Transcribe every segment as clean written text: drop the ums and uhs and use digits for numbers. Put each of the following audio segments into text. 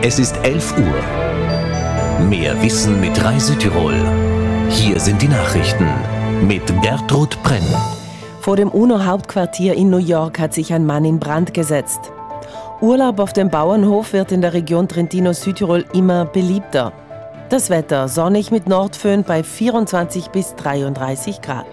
Es ist 11 Uhr. Mehr Wissen mit Reise-Tirol. Hier sind die Nachrichten mit Gertrud Brenn. Vor dem UNO-Hauptquartier in New York hat sich ein Mann in Brand gesetzt. Urlaub auf dem Bauernhof wird in der Region Trentino-Südtirol immer beliebter. Das Wetter sonnig mit Nordföhn bei 24 bis 33 Grad.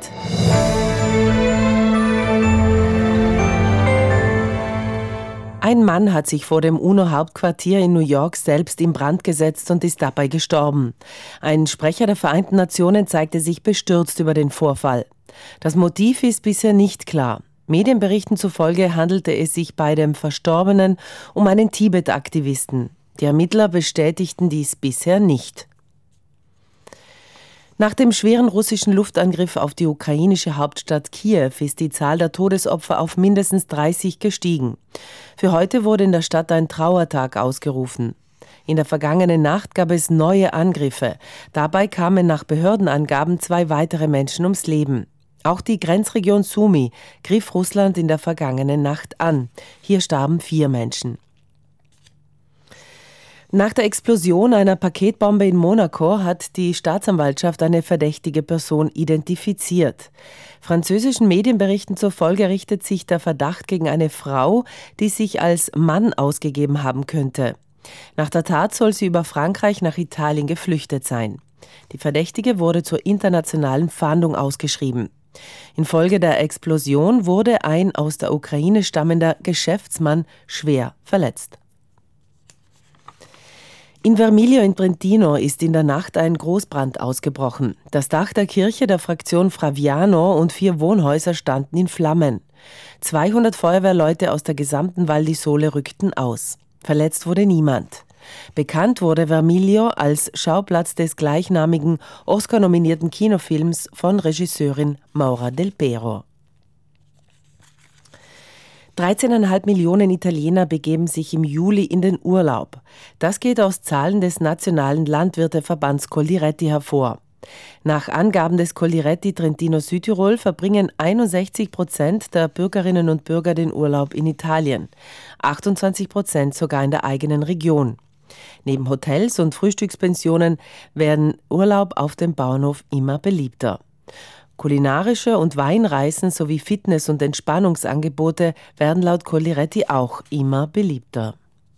Ein Mann hat sich vor dem UNO-Hauptquartier in New York selbst in Brand gesetzt und ist dabei gestorben. Ein Sprecher der Vereinten Nationen zeigte sich bestürzt über den Vorfall. Das Motiv ist bisher nicht klar. Medienberichten zufolge handelte es sich bei dem Verstorbenen um einen Tibet-Aktivisten. Die Ermittler bestätigten dies bisher nicht. Nach dem schweren russischen Luftangriff auf die ukrainische Hauptstadt Kiew ist die Zahl der Todesopfer auf mindestens 30 gestiegen. Für heute wurde in der Stadt ein Trauertag ausgerufen. In der vergangenen Nacht gab es neue Angriffe. Dabei kamen nach Behördenangaben 2 weitere Menschen ums Leben. Auch die Grenzregion Sumy griff Russland in der vergangenen Nacht an. Hier starben 4 Menschen. Nach der Explosion einer Paketbombe in Monaco hat die Staatsanwaltschaft eine verdächtige Person identifiziert. Französischen Medienberichten zufolge richtet sich der Verdacht gegen eine Frau, die sich als Mann ausgegeben haben könnte. Nach der Tat soll sie über Frankreich nach Italien geflüchtet sein. Die Verdächtige wurde zur internationalen Fahndung ausgeschrieben. Infolge der Explosion wurde ein aus der Ukraine stammender Geschäftsmann schwer verletzt. In Vermiglio in Trentino ist in der Nacht ein Großbrand ausgebrochen. Das Dach der Kirche der Fraktion Fraviano und 4 Wohnhäuser standen in Flammen. 200 Feuerwehrleute aus der gesamten Val di Sole rückten aus. Verletzt wurde niemand. Bekannt wurde Vermiglio als Schauplatz des gleichnamigen Oscar-nominierten Kinofilms von Regisseurin Maura Del Pero. 13,5 Millionen Italiener begeben sich im Juli in den Urlaub. Das geht aus Zahlen des Nationalen Landwirteverbands Coldiretti hervor. Nach Angaben des Coldiretti Trentino-Südtirol verbringen 61% der Bürgerinnen und Bürger den Urlaub in Italien, 28% sogar in der eigenen Region. Neben Hotels und Frühstückspensionen werden Urlaub auf dem Bauernhof immer beliebter. Kulinarische und Weinreisen sowie Fitness- und Entspannungsangebote werden laut Coldiretti auch immer beliebter.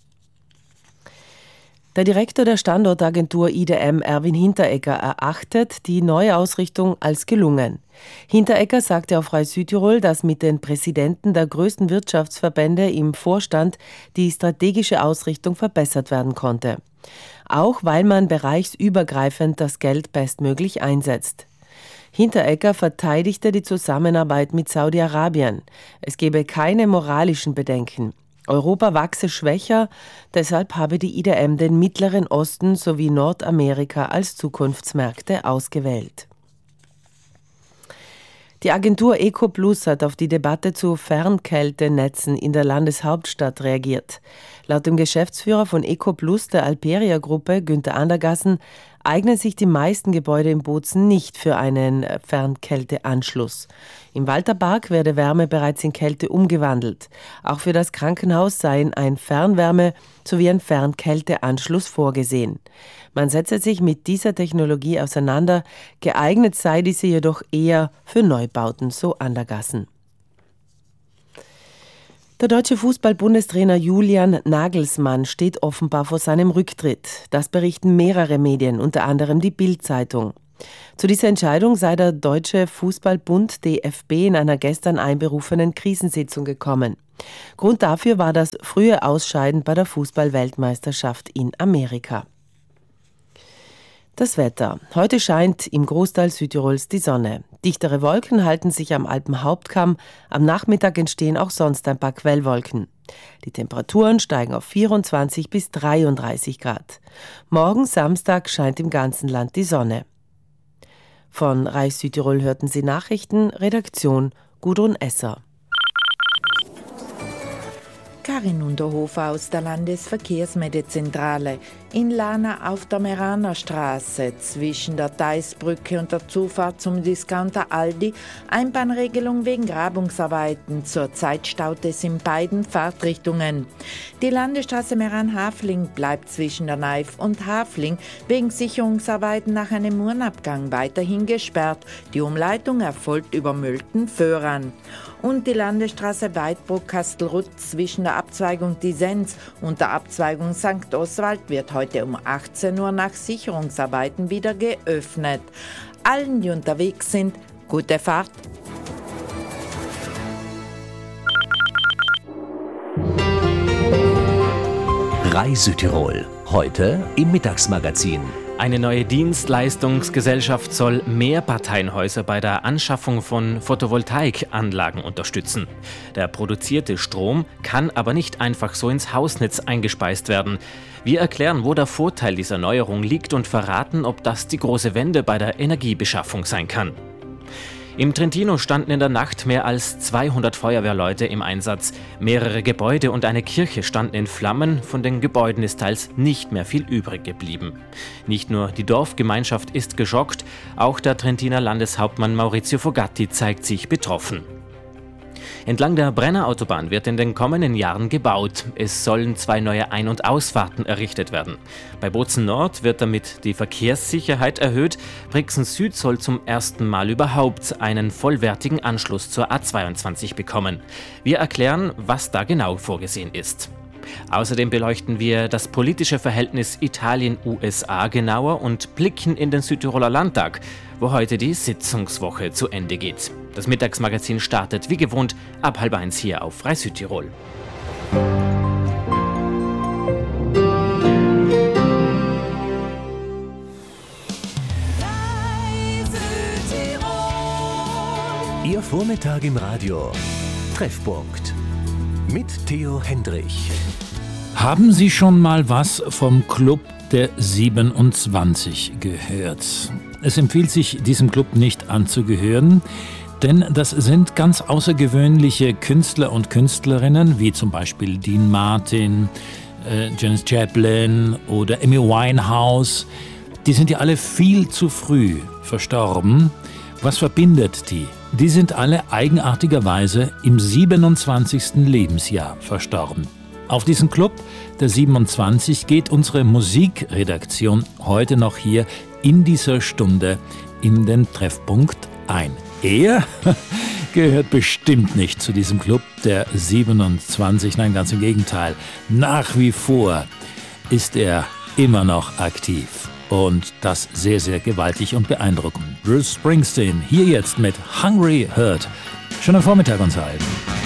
Der Direktor der Standortagentur IDM, Erwin Hinteregger, erachtet die neue Ausrichtung als gelungen. Hinteregger sagte auf Reis Südtirol, dass mit den Präsidenten der größten Wirtschaftsverbände im Vorstand die strategische Ausrichtung verbessert werden konnte. Auch weil man bereichsübergreifend das Geld bestmöglich einsetzt. Hinteregger verteidigte die Zusammenarbeit mit Saudi-Arabien. Es gebe keine moralischen Bedenken. Europa wachse schwächer, deshalb habe die IDM den Mittleren Osten sowie Nordamerika als Zukunftsmärkte ausgewählt. Die Agentur EcoPlus hat auf die Debatte zu Fernkältenetzen in der Landeshauptstadt reagiert. Laut dem Geschäftsführer von EcoPlus der Alperia-Gruppe, Günther Andergassen, eignen sich die meisten Gebäude in Bozen nicht für einen Fernkälteanschluss. Im Walterpark werde Wärme bereits in Kälte umgewandelt. Auch für das Krankenhaus seien ein Fernwärme- sowie ein Fernkälteanschluss vorgesehen. Man setze sich mit dieser Technologie auseinander, geeignet sei diese jedoch eher für Neubauten, so Andergassen. Der deutsche Fußball-Bundestrainer Julian Nagelsmann steht offenbar vor seinem Rücktritt. Das berichten mehrere Medien, unter anderem die Bild-Zeitung. Zu dieser Entscheidung sei der Deutsche Fußballbund DFB in einer gestern einberufenen Krisensitzung gekommen. Grund dafür war das frühe Ausscheiden bei der Fußball-Weltmeisterschaft in Amerika. Das Wetter. Heute scheint im Großteil Südtirols die Sonne. Dichtere Wolken halten sich am Alpenhauptkamm. Am Nachmittag entstehen auch sonst ein paar Quellwolken. Die Temperaturen steigen auf 24 bis 33 Grad. Morgen Samstag scheint im ganzen Land die Sonne. Von Reis Südtirol hörten Sie Nachrichten, Redaktion Gudrun Esser. Karin Unterhofer aus der Landesverkehrsmeldezentrale. In Lana auf der Meranerstraße zwischen der Theisbrücke und der Zufahrt zum Discounter Aldi Einbahnregelung wegen Grabungsarbeiten. Zurzeit staut es in beiden Fahrtrichtungen. Die Landesstraße Meran-Hafling bleibt zwischen der Naif und Hafling wegen Sicherungsarbeiten nach einem Murnabgang weiterhin gesperrt. Die Umleitung erfolgt über Mölten-Föhran. Und die Landesstraße Weidbruck-Kastelruth zwischen der Abzweigung Disenz und der Abzweigung St. Oswald wird heute um 18 Uhr nach Sicherungsarbeiten wieder geöffnet. Allen, die unterwegs sind, gute Fahrt. Reisütirol, heute im Mittagsmagazin. Eine neue Dienstleistungsgesellschaft soll Mehrparteienhäuser bei der Anschaffung von Photovoltaikanlagen unterstützen. Der produzierte Strom kann aber nicht einfach so ins Hausnetz eingespeist werden. Wir erklären, wo der Vorteil dieser Neuerung liegt und verraten, ob das die große Wende bei der Energiebeschaffung sein kann. Im Trentino standen in der Nacht mehr als 200 Feuerwehrleute im Einsatz. Mehrere Gebäude und eine Kirche standen in Flammen. Von den Gebäuden ist teils nicht mehr viel übrig geblieben. Nicht nur die Dorfgemeinschaft ist geschockt, auch der Trentiner Landeshauptmann Maurizio Fogatti zeigt sich betroffen. Entlang der Brennerautobahn wird in den kommenden Jahren gebaut. Es sollen 2 neue Ein- und Ausfahrten errichtet werden. Bei Bozen Nord wird damit die Verkehrssicherheit erhöht. Brixen Süd soll zum ersten Mal überhaupt einen vollwertigen Anschluss zur A22 bekommen. Wir erklären, was da genau vorgesehen ist. Außerdem beleuchten wir das politische Verhältnis Italien-USA genauer und blicken in den Südtiroler Landtag, wo heute die Sitzungswoche zu Ende geht. Das Mittagsmagazin startet wie gewohnt ab 12:30 hier auf Frei Südtirol. Ihr Vormittag im Radio. Treffpunkt. Mit Theo Hendrich. Haben Sie schon mal was vom Club der 27 gehört? Es empfiehlt sich, diesem Club nicht anzugehören, denn das sind ganz außergewöhnliche Künstler und Künstlerinnen, wie zum Beispiel Dean Martin, Janis Joplin oder Amy Winehouse. Die sind ja alle viel zu früh verstorben. Was verbindet die? Die sind alle eigenartigerweise im 27. Lebensjahr verstorben. Auf diesen Club der 27 geht unsere Musikredaktion heute noch hier in dieser Stunde in den Treffpunkt ein. Er gehört bestimmt nicht zu diesem Club der 27, nein, ganz im Gegenteil. Nach wie vor ist er immer noch aktiv. Und das sehr, sehr gewaltig und beeindruckend. Bruce Springsteen, hier jetzt mit Hungry Heart. Schönen Vormittag uns allen.